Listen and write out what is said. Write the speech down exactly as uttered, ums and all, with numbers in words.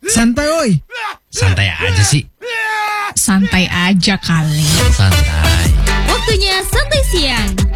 Santai oi. Santai aja sih. Santai aja kali. Santai. Waktunya santai siang.